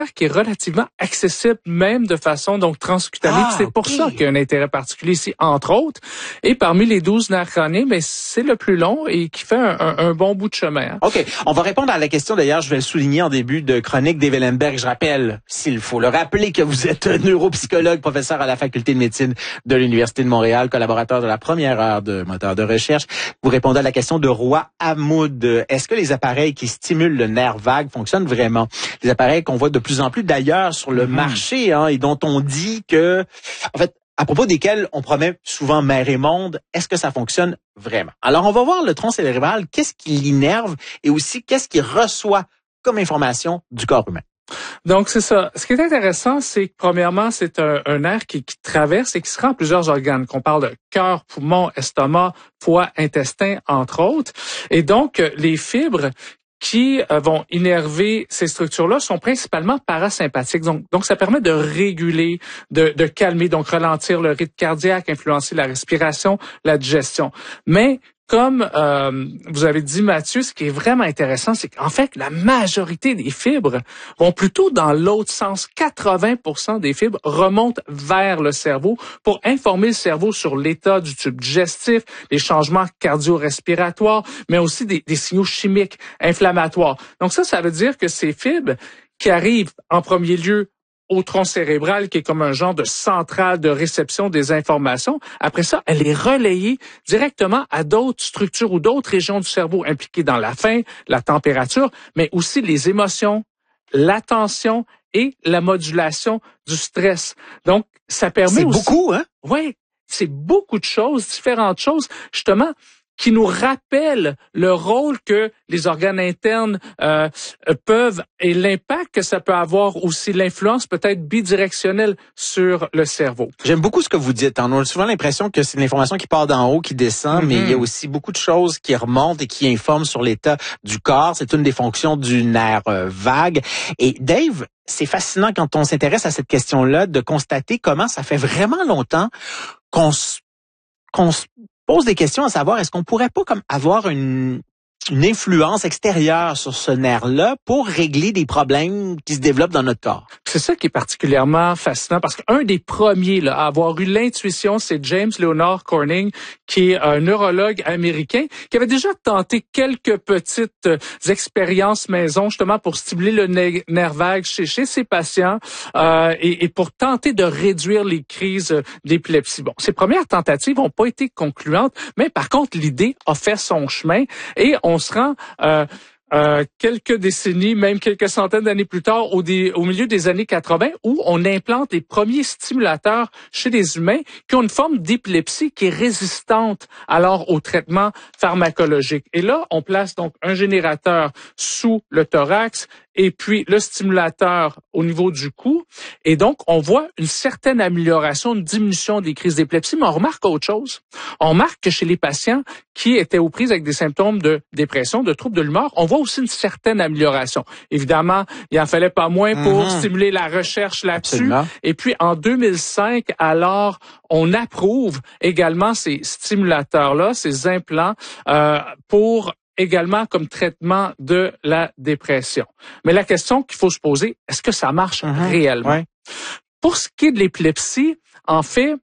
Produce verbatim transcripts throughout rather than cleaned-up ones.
qui est relativement accessible, même de façon donc transcutanée. Ah, c'est pour okay. ça qu'il y a un intérêt particulier ici, entre autres. Et parmi les douze nerfs crâniens, ben, c'est le plus long et qui fait un, un, un bon bout de chemin. Hein. OK. On va répondre à la question, d'ailleurs, je vais le souligner en début de chronique d'Evelenberg. Je rappelle, s'il faut le rappeler, que vous êtes neuropsychologue, professeur à la Faculté de médecine de l'Université de Montréal, collaborateur de la première heure de moteur de recherche. Vous répondez à la question de Roy Hamoud. Est-ce que les appareils qui stimulent le nerf vague fonctionnent vraiment? Les appareils qu'on voit de plus en plus d'ailleurs sur le mmh. marché, hein, et dont on dit que, en fait, à propos desquels on promet souvent mer et monde, est-ce que ça fonctionne vraiment? Alors, on va voir le tronc cérébral, qu'est-ce qui l'innerve et aussi qu'est-ce qu'il reçoit comme information du corps humain. Donc, c'est ça. Ce qui est intéressant, c'est que, premièrement, c'est un, un nerf qui, qui traverse et qui se rend à plusieurs organes, qu'on parle de cœur, poumon, estomac, foie, intestin, entre autres. Et donc, les fibres qui euh, vont innerver ces structures-là sont principalement parasympathiques. Donc, donc ça permet de réguler, de, de calmer, donc ralentir le rythme cardiaque, influencer la respiration, la digestion. Mais comme euh, vous avez dit, Mathieu, ce qui est vraiment intéressant, c'est qu'en fait, la majorité des fibres vont plutôt dans l'autre sens. quatre-vingts pour cent des fibres remontent vers le cerveau pour informer le cerveau sur l'état du tube digestif, les changements cardio-respiratoires, mais aussi des, des signaux chimiques inflammatoires. Donc ça, ça veut dire que ces fibres qui arrivent en premier lieu au tronc cérébral, qui est comme un genre de centrale de réception des informations. Après ça, elle est relayée directement à d'autres structures ou d'autres régions du cerveau impliquées dans la faim, la température, mais aussi les émotions, l'attention et la modulation du stress. Donc, ça permet c'est aussi... C'est beaucoup, hein? Oui, c'est beaucoup de choses, différentes choses, justement, qui nous rappellent le rôle que les organes internes euh, peuvent et l'impact que ça peut avoir aussi, l'influence peut-être bidirectionnelle sur le cerveau. J'aime beaucoup ce que vous dites. On a souvent l'impression que c'est une information qui part d'en haut, qui descend, mm-hmm. mais il y a aussi beaucoup de choses qui remontent et qui informent sur l'état du corps. C'est une des fonctions du nerf euh, vague. Et Dave, c'est fascinant quand on s'intéresse à cette question-là de constater comment ça fait vraiment longtemps qu'on se qu'on se pose des questions à savoir, est-ce qu'on pourrait pas comme avoir une, une influence extérieure sur ce nerf-là pour régler des problèmes qui se développent dans notre corps? C'est ça qui est particulièrement fascinant parce qu'un des premiers là, à avoir eu l'intuition, c'est James Leonard Corning, qui est un neurologue américain, qui avait déjà tenté quelques petites euh, expériences maison justement pour stimuler le nerf vague chez, chez ses patients euh, et, et pour tenter de réduire les crises d'épilepsie. Bon, ces premières tentatives n'ont pas été concluantes, mais par contre, l'idée a fait son chemin et on se rend... Euh, Euh, quelques décennies, même quelques centaines d'années plus tard, au, des, au milieu des années quatre-vingts, où on implante les premiers stimulateurs chez les humains qui ont une forme d'épilepsie qui est résistante alors au traitement pharmacologique. Et là, on place donc un générateur sous le thorax et puis le stimulateur au niveau du cou. Et donc, on voit une certaine amélioration, une diminution des crises d'épilepsie, mais on remarque autre chose. On remarque que chez les patients qui étaient aux prises avec des symptômes de dépression, de troubles de l'humeur, on voit aussi une certaine amélioration. Évidemment, il en fallait pas moins pour mmh. stimuler la recherche là-dessus. Absolument. Et puis, en deux mille cinq, alors, on approuve également ces stimulateurs-là, ces implants, euh, pour également comme traitement de la dépression. Mais la question qu'il faut se poser, est-ce que ça marche mmh. réellement? Ouais. Pour ce qui est de l'épilepsie, en fait,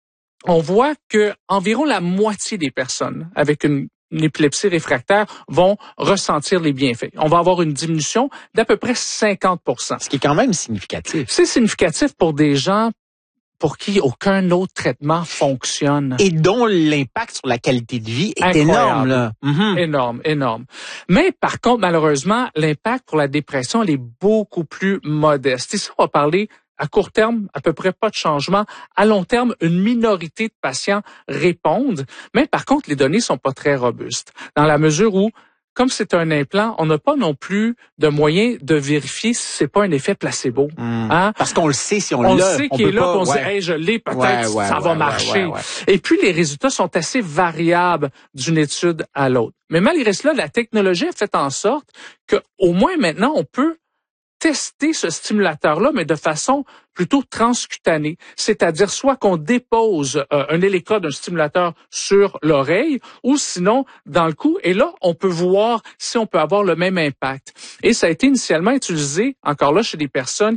on voit que environ la moitié des personnes avec une, une épilepsie réfractaire vont ressentir les bienfaits. On va avoir une diminution d'à peu près cinquante pour cent. Ce qui est quand même significatif. C'est significatif pour des gens pour qui aucun autre traitement fonctionne. Et dont l'impact sur la qualité de vie est Incroyable. énorme. Là. Mm-hmm. Énorme, énorme. Mais par contre, malheureusement, l'impact pour la dépression, elle est beaucoup plus modeste. Ici, on va parler à court terme, à peu près pas de changement. À long terme, une minorité de patients répondent. Mais par contre, les données sont pas très robustes. Dans la mesure où, comme c'est un implant, on n'a pas non plus de moyen de vérifier si c'est pas un effet placebo. Mmh. Hein? Parce qu'on le sait si on, on l'a. le sait qu'il est là, pas, on ouais. dit, hey, je l'ai, peut-être ouais, ouais, ça ouais, va ouais, marcher. Ouais, ouais. Et puis, les résultats sont assez variables d'une étude à l'autre. Mais malgré cela, la technologie a fait en sorte que, au moins maintenant, on peut tester ce stimulateur-là, mais de façon plutôt transcutanée, c'est-à-dire soit qu'on dépose euh, un électrode, un stimulateur sur l'oreille, ou sinon dans le cou, et là, on peut voir si on peut avoir le même impact. Et ça a été initialement utilisé, encore là, chez des personnes